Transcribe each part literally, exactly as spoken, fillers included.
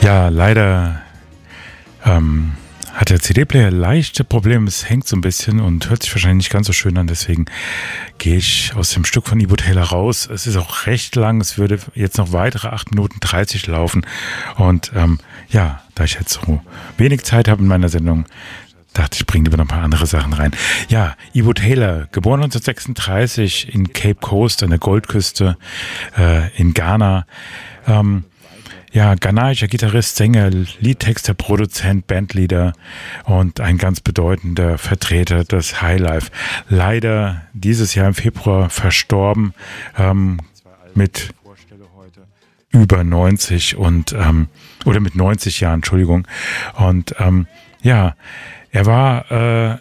Ja, leider ähm, hat der C D-Player leichte Probleme. Es hängt so ein bisschen und hört sich wahrscheinlich nicht ganz so schön an. Deswegen gehe ich aus dem Stück von Ibo Taylor raus. Es ist auch recht lang. Es würde jetzt noch weitere acht Minuten dreißig laufen. Und ähm, ja, da ich jetzt so wenig Zeit habe in meiner Sendung, dachte ich, bringe lieber noch ein paar andere Sachen rein. Ja, Ibo Taylor, geboren neunzehnhundertsechsunddreißig in Cape Coast an der Goldküste äh, in Ghana. Ähm, Ja, ghanaischer Gitarrist, Sänger, Liedtexter, Produzent, Bandleader und ein ganz bedeutender Vertreter des Highlife. Leider dieses Jahr im Februar verstorben ähm, mit über neunzig und ähm, oder mit neunzig Jahren, Entschuldigung. Und ähm, ja, er war äh,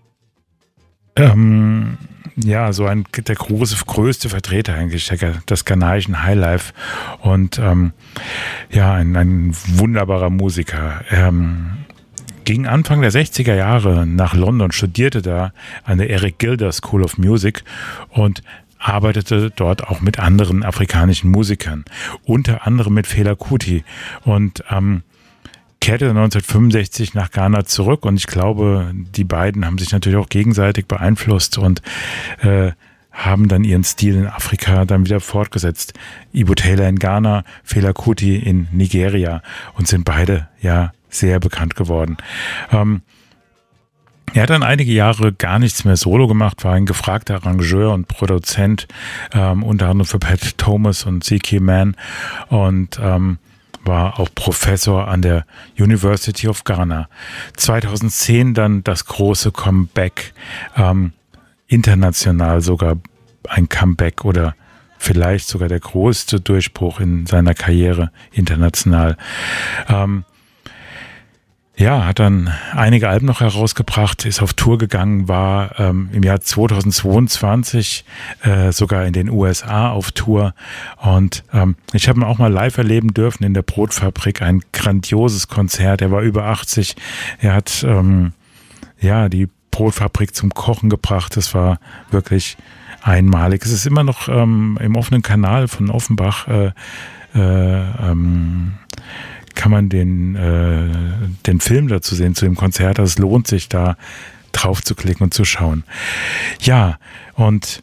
ähm, ja, so ein der große, größte Vertreter eigentlich der, des ghanaischen Highlife und ähm, ja, ein, ein wunderbarer Musiker. Er ähm, ging Anfang der sechziger Jahre nach London, studierte da an der Eric Gilder School of Music und arbeitete dort auch mit anderen afrikanischen Musikern, unter anderem mit Fela Kuti und ähm, kehrte neunzehnhundertfünfundsechzig nach Ghana zurück und ich glaube, die beiden haben sich natürlich auch gegenseitig beeinflusst und äh, haben dann ihren Stil in Afrika dann wieder fortgesetzt. Ibo Taylor in Ghana, Fela Kuti in Nigeria und sind beide ja sehr bekannt geworden. Ähm, er hat dann einige Jahre gar nichts mehr solo gemacht, war ein gefragter Arrangeur und Produzent, ähm, unter anderem für Pat Thomas und Z K Man und ähm, war auch Professor an der University of Ghana. zweitausendzehn dann das große Comeback, ähm, international sogar ein Comeback oder vielleicht sogar der größte Durchbruch in seiner Karriere international. Ähm, Ja, hat dann einige Alben noch herausgebracht, ist auf Tour gegangen, war ähm, im Jahr zweitausendzweiundzwanzig äh, sogar in den U S A auf Tour und ähm, ich habe ihn auch mal live erleben dürfen in der Brotfabrik, ein grandioses Konzert, er war über achtzig, er hat ähm, ja die Brotfabrik zum Kochen gebracht, das war wirklich einmalig. Es ist immer noch ähm, im offenen Kanal von Offenbach äh, äh, ähm, kann man den, äh, den Film dazu sehen, zu dem Konzert. Es lohnt sich, da drauf zu klicken und zu schauen. Ja, und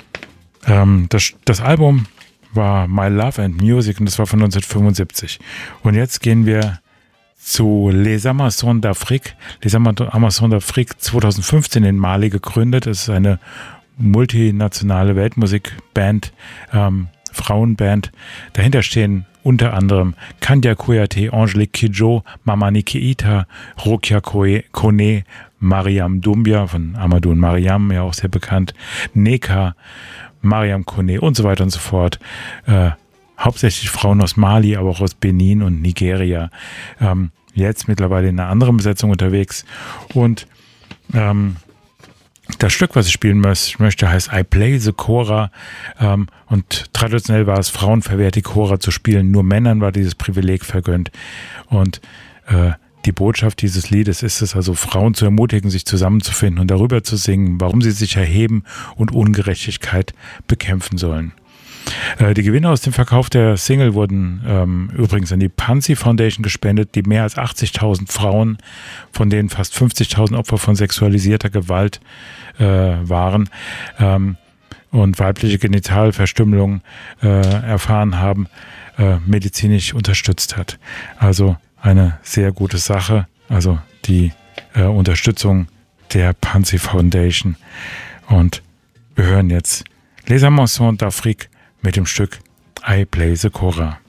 ähm, das, das Album war My Love and Music und das war von neunzehnhundertfünfundsiebzig. Und jetzt gehen wir zu Les Amazones d'Afrique. Les Amazones d'Afrique zweitausendfünfzehn in Mali gegründet. Es ist eine multinationale Weltmusikband, ähm, Frauenband. Dahinter stehen unter anderem Kandia Kouyaté, Angelique Kidjo, Mamani Keita, Rokia Kone, Mariam Doumbia von Amadou und Mariam, ja auch sehr bekannt, Neka, Mariam Kone und so weiter und so fort. Äh, hauptsächlich Frauen aus Mali, aber auch aus Benin und Nigeria. Ähm, jetzt mittlerweile in einer anderen Besetzung unterwegs. Und ähm, das Stück, was ich spielen möchte, heißt I Play the Kora ähm, und traditionell war es Frauen verwehrt, die Kora zu spielen. Nur Männern war dieses Privileg vergönnt. Und äh, die Botschaft dieses Liedes ist es also, Frauen zu ermutigen, sich zusammenzufinden und darüber zu singen, warum sie sich erheben und Ungerechtigkeit bekämpfen sollen. Die Gewinne aus dem Verkauf der Single wurden ähm, übrigens an die Pansy Foundation gespendet, die mehr als achtzigtausend Frauen, von denen fast fünfzigtausend Opfer von sexualisierter Gewalt äh, waren ähm, und weibliche Genitalverstümmelung äh, erfahren haben, äh, medizinisch unterstützt hat. Also eine sehr gute Sache, also die äh, Unterstützung der Pansy Foundation. Und wir hören jetzt Les Amazones d'Afrique mit dem Stück I Play the Kora.